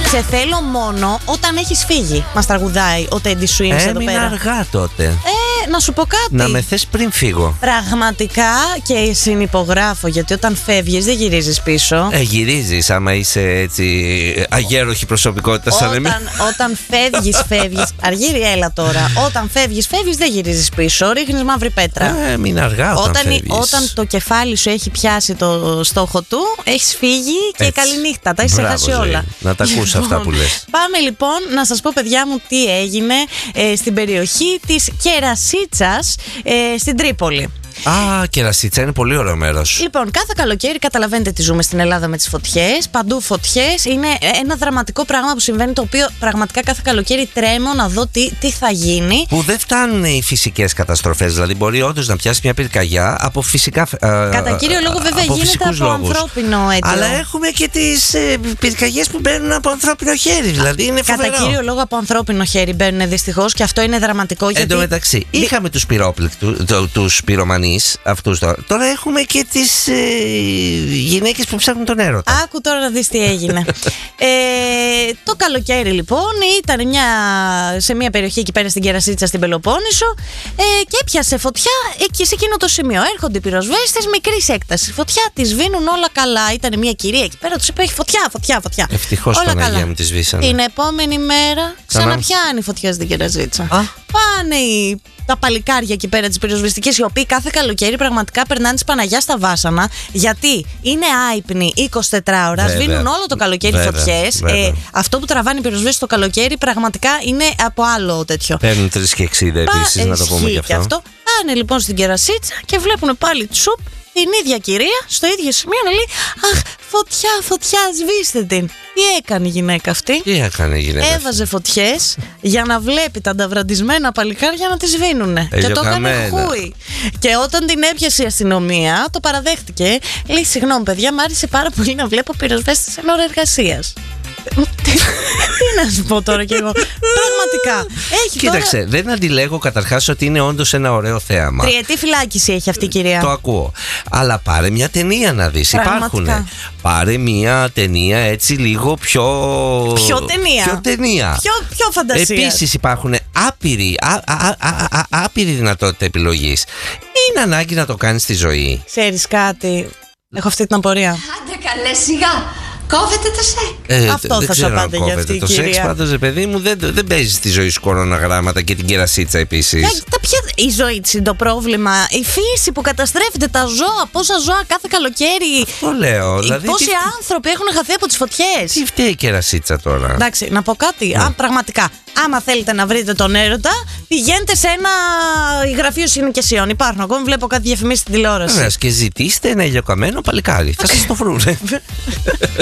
Σε θέλω μόνο όταν έχεις φύγει. Μας τραγουδάει ο Teddy Swims εδώ Έμεινα πέρα. αργά τότε. Να σου πω κάτι. Να με θες πριν φύγω. Πραγματικά και συνυπογράφω, γιατί όταν φεύγεις δεν γυρίζεις πίσω. Γυρίζεις άμα είσαι έτσι αγέροχη προσωπικότητα σαν εμείς. Όταν φεύγεις. Αργύρι, έλα τώρα. Όταν φεύγεις, δεν γυρίζεις πίσω. Ρίχνεις μαύρη πέτρα. Μην αργά όταν το κεφάλι σου έχει πιάσει το στόχο του, έχεις φύγει και έτσι. καληνύχτα. Τα έχεις ξεχάσει όλα. Να τα ακούς αυτά που λες. Πάμε λοιπόν να σας πω, παιδιά μου, τι έγινε στην περιοχή της Κερασίτσας στην Τρίπολη. Κερασίτσα είναι πολύ ωραίο μέρος. Λοιπόν, κάθε καλοκαίρι καταλαβαίνετε τι ζούμε στην Ελλάδα με τις φωτιές. Παντού φωτιές. Είναι ένα δραματικό πράγμα που συμβαίνει, το οποίο πραγματικά κάθε καλοκαίρι τρέμω να δω τι θα γίνει. Που δεν φτάνουν οι φυσικές καταστροφές. Δηλαδή, μπορεί όντως να πιάσει μια πυρκαγιά από φυσικά. Κατά κύριο λόγο, βέβαια, γίνεται από ανθρώπινο αίτιο. Αλλά έχουμε και τις πυρκαγιές που μπαίνουν από ανθρώπινο χέρι. Δηλαδή, είναι φοβερό. Κατά κύριο λόγο, από ανθρώπινο χέρι μπαίνουν δυστυχώς, και αυτό είναι δραματικό. Εν τω μεταξύ, είχαμε τους πυρομανείς. Αυτούς τώρα έχουμε και τις γυναίκες που ψάχνουν τον έρωτα. Άκου τώρα να δεις τι έγινε. Το καλοκαίρι λοιπόν ήταν σε μια περιοχή εκεί πέρα στην Κερασίτσα, στην Πελοπόννησο, και έπιασε φωτιά εκεί σε εκείνο το σημείο. Έρχονται οι πυροσβέστες μικρής έκτασης. Φωτιά, τη σβήνουν όλα καλά. Ήταν μια κυρία εκεί πέρα, τους είπε: έχει φωτιά. Ευτυχώς Παναγία μου τη σβήσανε. Την επόμενη μέρα ξαναπιάνει φωτιά στην Κερασίτσα. Πάνε τα παλικάρια εκεί πέρα της πυροσβεστικής, οι οποίοι κάθε καλοκαίρι πραγματικά περνάνε της Παναγιάς στα βάσανα, γιατί είναι άυπνοι 24 ώρα, σβήνουν όλο το καλοκαίρι φωτιές. Αυτό που τραβάνε οι πυροσβέστες το καλοκαίρι πραγματικά είναι από άλλο τέτοιο. Παίρνουν 3 και 60 επίσης, να το πούμε και αυτό. Πάνε λοιπόν στην Κερασίτσα και βλέπουν πάλι τσουπ την ίδια κυρία στο ίδιο σημείο να λέει: αχ, φωτιά, σβήστε την. Τι έκανε η γυναίκα αυτή? Έβαζε φωτιές για να βλέπει τα ανταβραντισμένα παλικάρια να τη σβήνουνε. Και το έκανε χούι. Και όταν την έπιασε η αστυνομία, το παραδέχτηκε. Λέει: συγγνώμη, παιδιά, μου άρεσε πάρα πολύ να βλέπω πυροσβέστες εν ώρα εργασίας. Τι να σου πω τώρα κι εγώ. Πραγματικά. Κοίταξε, δεν αντιλέγω καταρχάς ότι είναι όντως ένα ωραίο θέαμα. 3 φυλάκιση έχει αυτή η κυρία. Το ακούω. Αλλά πάρε μια ταινία να δεις. Υπάρχουνε. Πάρε μια ταινία έτσι λίγο πιο. Πιο ταινία. Πιο φαντασία. Επίσης υπάρχουν άπειρη δυνατότητα επιλογής. Είναι ανάγκη να το κάνεις στη ζωή. Ξέρεις κάτι? Έχω αυτή την απορία. Άντε καλέ, σιγά. Κόβεται το σεξ. Αυτό θα σου απάντε για αυτή η κυρία. Το σεξ πάντως, παιδί μου, δεν παίζει στη ζωή σου κοροναγράμματα και την Κερασίτσα επίσης. Η ζωή της είναι το πρόβλημα. Η φύση που καταστρέφεται, τα ζώα. Πόσα ζώα κάθε καλοκαίρι. Αυτό λέω. Δηλαδή, πόσοι άνθρωποι έχουν χαθεί από τις φωτιές. Τι φταίει η Κερασίτσα τώρα? Εντάξει, να πω κάτι. Πραγματικά, άμα θέλετε να βρείτε τον έρωτα, πηγαίνετε σε ένα γραφείο συνοικιασιών. Υπάρχουν ακόμη, βλέπω κάτι διαφημίσεις στην τηλεόραση. Και ζητήστε ένα ηλιοκαμένο παλικάρι. Θα σας το βρούνε.